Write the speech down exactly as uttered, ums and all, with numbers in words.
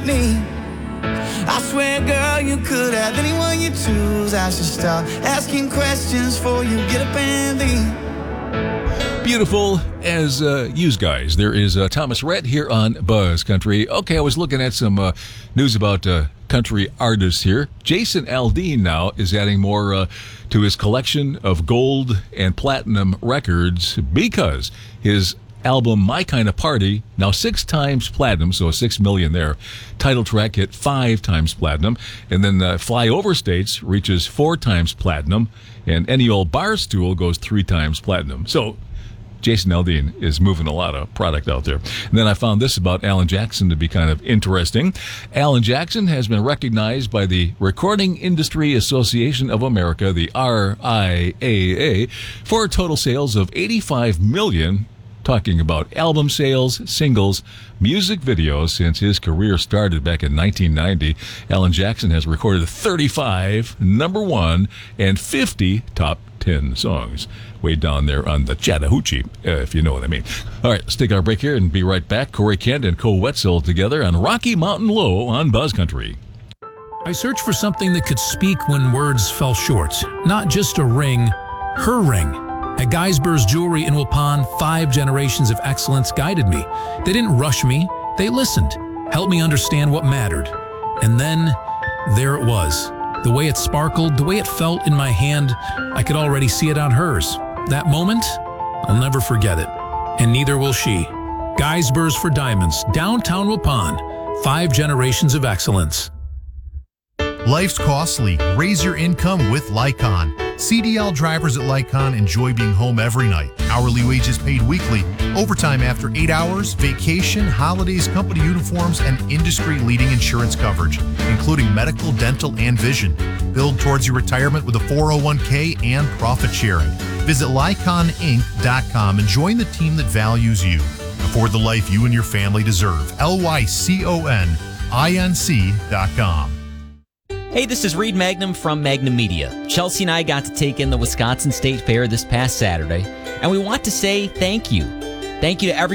me. I swear, girl, you could have anyone you choose. I should stop asking questions before you get up and leave. Beautiful as uh, yous guys. There is uh, Thomas Rhett here on Buzz Country. Okay, I was looking at some uh, news about uh, country artists here. Jason Aldean now is adding more uh, to his collection of gold and platinum records because his album My Kind of Party, now six times platinum, so six million there. Title track hit five times platinum. And then uh, Fly Over States reaches four times platinum. And Any Old Bar Stool goes three times platinum. So Jason Aldean is moving a lot of product out there. And then I found this about Alan Jackson to be kind of interesting. Alan Jackson has been recognized by the Recording Industry Association of America, the R I A A, for total sales of eighty-five million, talking about album sales, singles, music videos since his career started back in nineteen ninety. Alan Jackson has recorded thirty-five number one and fifty top ten songs. Way down there on the Chattahoochee, uh, if you know what I mean. All right, let's take our break here and be right back. Corey Kent and Co Wetzel together on Rocky Mountain Low on Buzz Country. I searched for something that could speak when words fell short. Not just a ring, her ring. At Geisber's Jewelry in Waupun, five generations of excellence guided me. They didn't rush me, they listened, helped me understand what mattered. And then, there it was. The way it sparkled, the way it felt in my hand, I could already see it on hers. That moment, I'll never forget it. And neither will she. Geisber's for Diamonds, downtown Waupun, five generations of excellence. Life's costly. Raise your income with Lycon. C D L drivers at Lycon enjoy being home every night. Hourly wages paid weekly, overtime after eight hours, vacation, holidays, company uniforms, and industry-leading insurance coverage, including medical, dental, and vision. Build towards your retirement with a four oh one k and profit sharing. Visit Lycon Inc dot com and join the team that values you. Afford the life you and your family deserve. L Y C O N I N C dot com. Hey, this is Reed Magnum from Magnum Media. Chelsea and I got to take in the Wisconsin State Fair this past Saturday, and we want to say thank you. Thank you to everyone